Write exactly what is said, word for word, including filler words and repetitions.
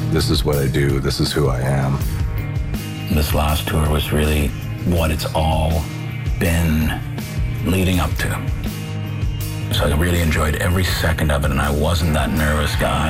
This is what I do. This is who I am. This last tour was really what it's all been leading up to. So I really enjoyed every second of it, and I wasn't that nervous guy.